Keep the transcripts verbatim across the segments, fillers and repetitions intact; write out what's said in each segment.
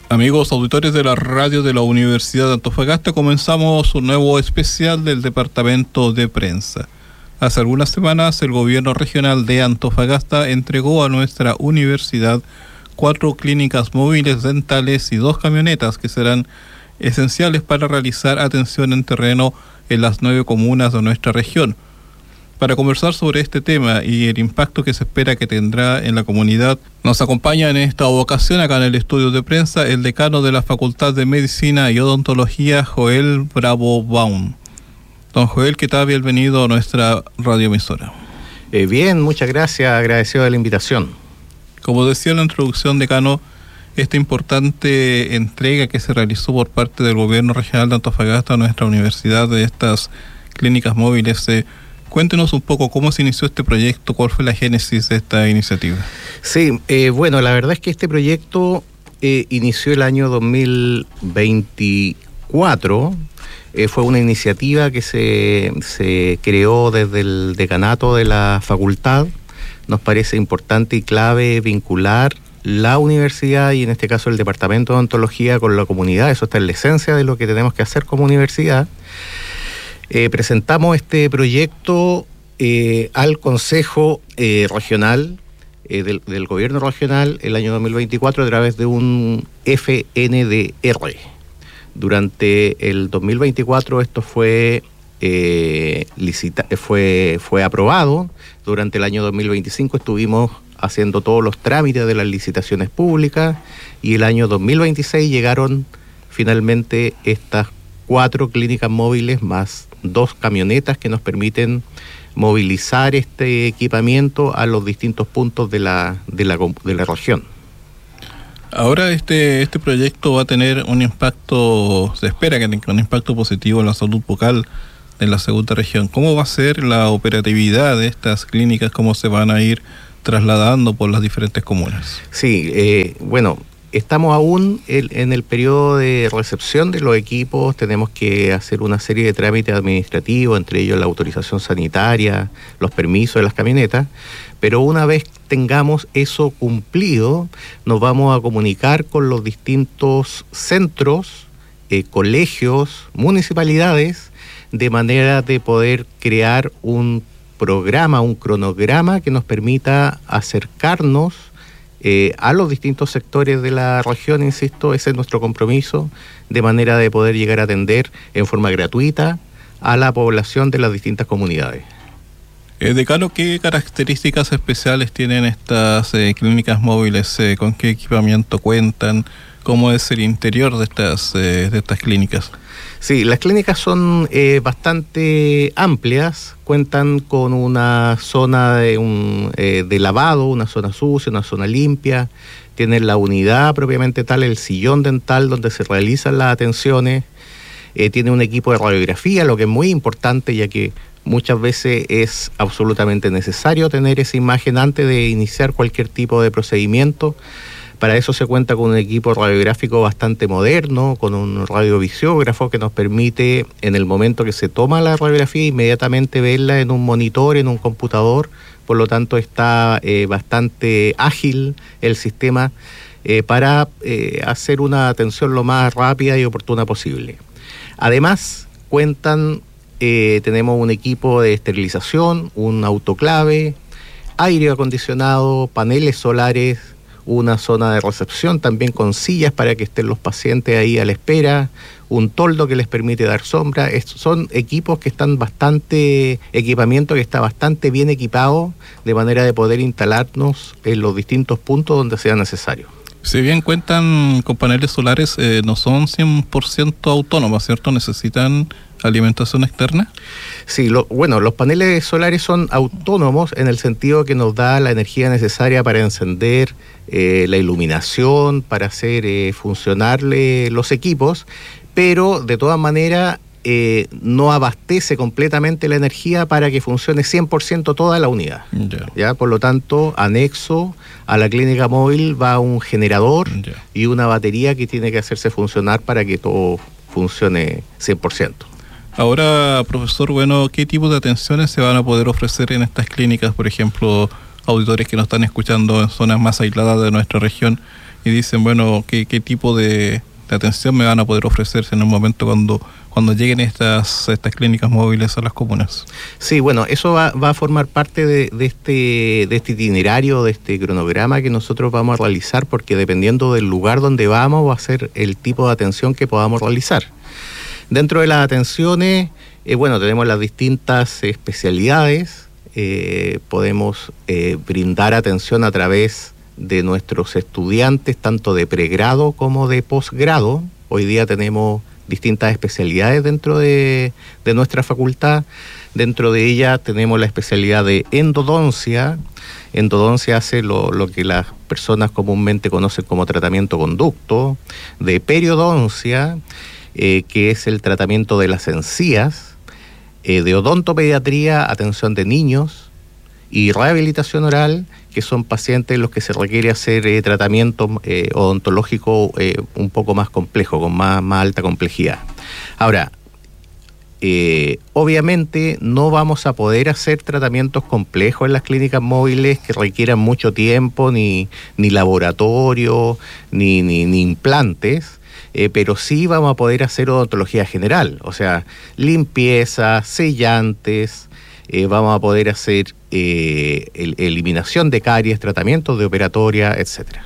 Amigos auditores de la radio de la Universidad de Antofagasta, comenzamos un nuevo especial del Departamento de Prensa. Hace algunas semanas el gobierno regional de Antofagasta entregó a nuestra universidad cuatro clínicas móviles dentales y dos camionetas que serán esenciales para realizar atención en terreno en las nueve comunas de nuestra región. Para conversar sobre este tema y el impacto que se espera que tendrá en la comunidad, nos acompaña en esta ocasión acá en el estudio de prensa el decano de la Facultad de Medicina y Odontología, Joel Bravo Baum. Don Joel, ¿qué tal? Bienvenido a nuestra radioemisora. Eh, bien, muchas gracias, agradecido de la invitación. Como decía en la introducción, decano, esta importante entrega que se realizó por parte del gobierno regional de Antofagasta a nuestra universidad de estas clínicas móviles, eh, cuéntenos un poco cómo se inició este proyecto, cuál fue la génesis de esta iniciativa. Sí, eh, bueno, la verdad es que este proyecto eh, inició el año dos mil veinticuatro. Eh, fue una iniciativa que se, se creó desde el decanato de la facultad. Nos parece importante y clave vincular la universidad y en este caso el departamento de odontología con la comunidad. Eso está en la esencia de lo que tenemos que hacer como universidad. Eh, presentamos este proyecto eh, al Consejo eh, Regional eh, del, del Gobierno Regional el año dos mil veinticuatro a través de un F N D R. Durante el dos mil veinticuatro esto fue, eh, licita, fue, fue aprobado. Durante el año dos mil veinticinco estuvimos haciendo todos los trámites de las licitaciones públicas y el año dos mil veintiséis llegaron finalmente estas cuatro clínicas móviles más dos camionetas que nos permiten movilizar este equipamiento a los distintos puntos de la, de la, de la región. Ahora este, este proyecto va a tener un impacto, se espera que tenga un impacto positivo en la salud bucal en la segunda región. ¿Cómo va a ser la operatividad de estas clínicas? ¿Cómo se van a ir trasladando por las diferentes comunas? Sí, eh, bueno, estamos aún el, en el periodo de recepción de los equipos. Tenemos que hacer una serie de trámites administrativos, entre ellos la autorización sanitaria, los permisos de las camionetas, pero una vez tengamos eso cumplido, nos vamos a comunicar con los distintos centros, eh, colegios, municipalidades, de manera de poder crear un programa, un cronograma que nos permita acercarnos eh, a los distintos sectores de la región. Insisto, ese es nuestro compromiso, de manera de poder llegar a atender en forma gratuita a la población de las distintas comunidades. Eh, decano, ¿qué características especiales tienen estas eh, clínicas móviles? Eh, ¿Con qué equipamiento cuentan? ¿Cómo es el interior de estas, eh, de estas clínicas? Sí, las clínicas son eh, bastante amplias, cuentan con una zona de, un, eh, de lavado, una zona sucia, una zona limpia, tienen la unidad propiamente tal, el sillón dental donde se realizan las atenciones, eh, tiene un equipo de radiografía, lo que es muy importante ya que muchas veces es absolutamente necesario tener esa imagen antes de iniciar cualquier tipo de procedimiento. Para eso se cuenta con un equipo radiográfico bastante moderno, con un radiovisiógrafo que nos permite, en el momento que se toma la radiografía, inmediatamente verla en un monitor, en un computador. Por lo tanto, está eh, bastante ágil el sistema eh, para eh, hacer una atención lo más rápida y oportuna posible. Además, cuentan, eh, tenemos un equipo de esterilización, un autoclave, aire acondicionado, paneles solares, una zona de recepción también con sillas para que estén los pacientes ahí a la espera, un toldo que les permite dar sombra. Estos son equipos que están bastante, equipamiento que está bastante bien equipado, de manera de poder instalarnos en los distintos puntos donde sea necesario. Si bien cuentan con paneles solares, eh, no son cien por ciento autónomos, ¿cierto? ¿Necesitan alimentación externa? Sí, lo, bueno, los paneles solares son autónomos en el sentido que nos da la energía necesaria para encender eh, la iluminación, para hacer eh, funcionar eh, los equipos, pero de todas maneras eh, no abastece completamente la energía para que funcione cien por ciento toda la unidad. Yeah. ¿Ya? Por lo tanto, anexo a la clínica móvil va un generador yeah. y una batería que tiene que hacerse funcionar para que todo funcione cien por ciento. Ahora, profesor, bueno, ¿qué tipo de atenciones se van a poder ofrecer en estas clínicas? Por ejemplo, auditores que nos están escuchando en zonas más aisladas de nuestra región, y dicen, bueno, ¿qué, qué tipo de, de atención me van a poder ofrecerse en el momento cuando, cuando lleguen estas, estas clínicas móviles a las comunas? Sí, bueno, eso va, va a formar parte de, de, este, de este itinerario, de este cronograma que nosotros vamos a realizar, porque dependiendo del lugar donde vamos va a ser el tipo de atención que podamos realizar. Dentro de las atenciones, eh, bueno, tenemos las distintas especialidades, eh, podemos eh, brindar atención a través de nuestros estudiantes, tanto de pregrado como de posgrado. Hoy día tenemos distintas especialidades dentro de, de nuestra facultad. Dentro de ella tenemos la especialidad de endodoncia. Endodoncia hace lo, lo que las personas comúnmente conocen como tratamiento conducto, de periodoncia, eh, que es el tratamiento de las encías, eh, de odontopediatría, atención de niños, y rehabilitación oral, que son pacientes los que se requiere hacer eh, tratamiento eh, odontológico eh, un poco más complejo, con más, más alta complejidad. Ahora, eh, obviamente no vamos a poder hacer tratamientos complejos en las clínicas móviles que requieran mucho tiempo, ni, ni laboratorio, ni, ni, ni implantes, eh, pero sí vamos a poder hacer odontología general, o sea, limpieza, sellantes, eh, vamos a poder hacer eh, el, eliminación de caries, tratamientos de operatoria, etcétera.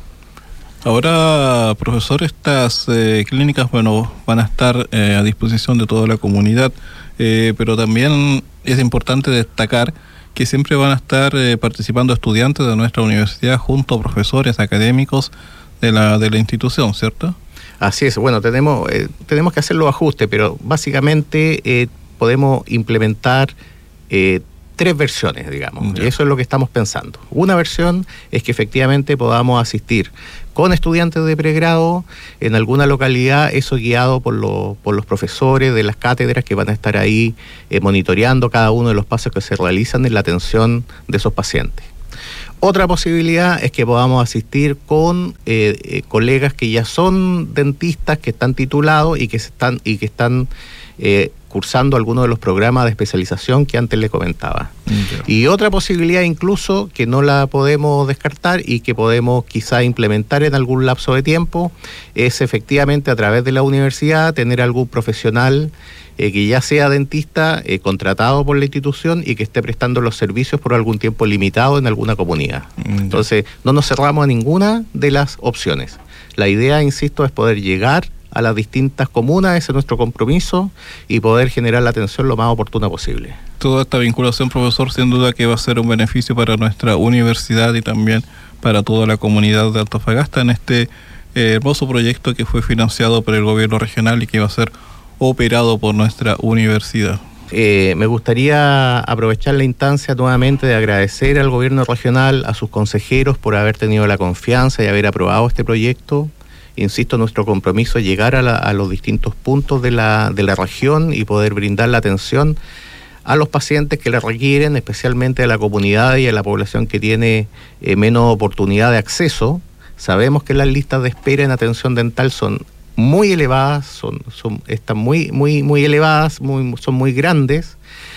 Ahora, profesor, estas eh, clínicas, bueno, van a estar eh, a disposición de toda la comunidad, eh, pero también es importante destacar que siempre van a estar eh, participando estudiantes de nuestra universidad junto a profesores académicos de la de la institución, ¿cierto? Así es. Bueno, tenemos eh, tenemos que hacer los ajustes, pero básicamente eh, podemos implementar eh, tres versiones, digamos, yeah. Y eso es lo que estamos pensando. Una versión es que efectivamente podamos asistir con estudiantes de pregrado en alguna localidad, eso guiado por, lo, por los profesores de las cátedras que van a estar ahí eh, monitoreando cada uno de los pasos que se realizan en la atención de esos pacientes. Otra posibilidad es que podamos asistir con eh, eh, colegas que ya son dentistas, que están titulados y que están y que están eh, cursando algunos de los programas de especialización que antes le comentaba. Okay. Y otra posibilidad incluso que no la podemos descartar y que podemos quizá implementar en algún lapso de tiempo es efectivamente a través de la universidad tener algún profesional eh, que ya sea dentista eh, contratado por la institución y que esté prestando los servicios por algún tiempo limitado en alguna comunidad. Okay. Entonces no nos cerramos a ninguna de las opciones. La idea, insisto, es poder llegar a las distintas comunas, ese es nuestro compromiso, y poder generar la atención lo más oportuna posible. Toda esta vinculación, profesor, sin duda que va a ser un beneficio para nuestra universidad y también para toda la comunidad de Antofagasta en este eh, hermoso proyecto que fue financiado por el gobierno regional y que va a ser operado por nuestra universidad. Eh, me gustaría aprovechar la instancia nuevamente de agradecer al gobierno regional, a sus consejeros por haber tenido la confianza y haber aprobado este proyecto. Insisto, nuestro compromiso es llegar a, la, a los distintos puntos de la, de la región y poder brindar la atención a los pacientes que la requieren, especialmente a la comunidad y a la población que tiene eh, menos oportunidad de acceso. Sabemos que las listas de espera en atención dental son muy elevadas, son, son, están muy, muy, muy elevadas, muy, son muy grandes.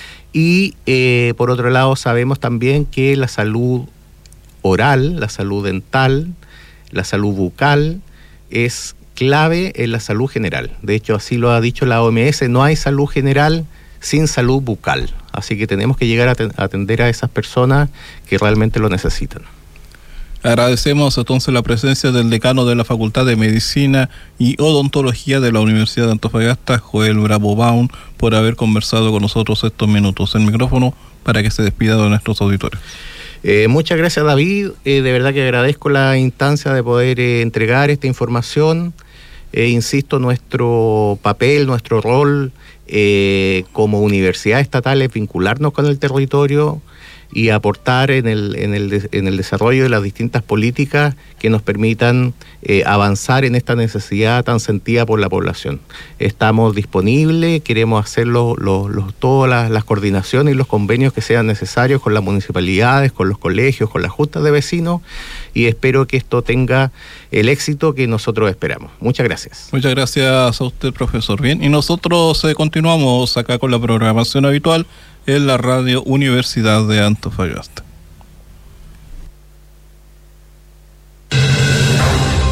Y eh, por otro lado sabemos también que la salud oral, la salud dental, la salud bucal, es clave en la salud general. De hecho, así lo ha dicho la O M S, no hay salud general sin salud bucal. Así que tenemos que llegar a atender a esas personas que realmente lo necesitan. Agradecemos entonces la presencia del decano de la Facultad de Medicina y Odontología de la Universidad de Antofagasta, Joel Bravo Baum, por haber conversado con nosotros estos minutos. El micrófono para que se despida de nuestros auditores. Eh, muchas gracias, David. Eh, de verdad que agradezco la instancia de poder eh, entregar esta información. Eh, insisto, nuestro papel, nuestro rol eh, como universidad estatal es vincularnos con el territorio y aportar en el, en el, en el desarrollo de las distintas políticas que nos permitan eh, avanzar en esta necesidad tan sentida por la población. Estamos disponibles, queremos hacer los, los, los, todas las, las coordinaciones y los convenios que sean necesarios con las municipalidades, con los colegios, con las juntas de vecinos, y espero que esto tenga el éxito que nosotros esperamos. Muchas gracias. Muchas gracias a usted, profesor. Bien, y nosotros eh, continuamos acá con la programación habitual en la Radio Universidad de Antofagasta.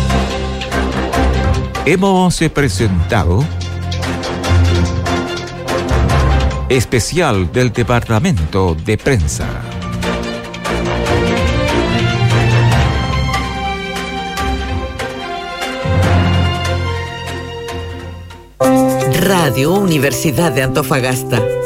Hemos presentado especial del Departamento de Prensa. Radio Universidad de Antofagasta.